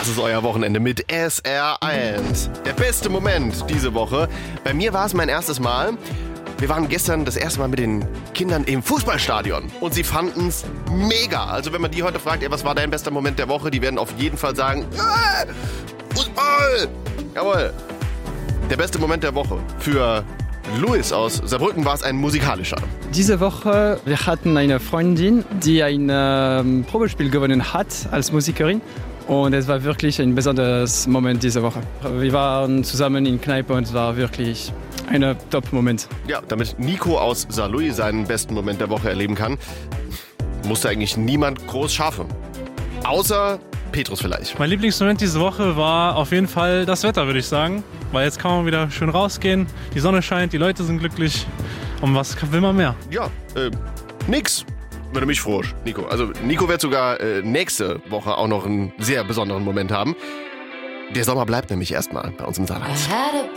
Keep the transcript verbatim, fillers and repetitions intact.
Das ist euer Wochenende mit S R eins. Der beste Moment diese Woche. Bei mir war es mein erstes Mal. Wir waren gestern das erste Mal mit den Kindern im Fußballstadion und sie fanden es mega. Also wenn man die heute fragt, ey, was war dein bester Moment der Woche, die werden auf jeden Fall sagen, äh, Fußball! Jawohl. Der beste Moment der Woche für Louis aus Saarbrücken war es ein musikalischer. Diese Woche, wir hatten eine Freundin, die ein ähm, Probespiel gewonnen hat als Musikerin. Und es war wirklich ein besonderes Moment diese Woche. Wir waren zusammen in Kneipe und es war wirklich ein Top-Moment. Ja, damit Nico aus Saarlouis seinen besten Moment der Woche erleben kann, musste eigentlich niemand groß schaffen. Außer Petrus vielleicht. Mein Lieblingsmoment diese Woche war auf jeden Fall das Wetter, würde ich sagen. Weil jetzt kann man wieder schön rausgehen, die Sonne scheint, die Leute sind glücklich. Und was will man mehr? Ja, äh, nix. Würde mich freuen, Nico. Also Nico wird sogar äh, nächste Woche auch noch einen sehr besonderen Moment haben. Der Sommer bleibt nämlich erstmal bei uns im Saarland.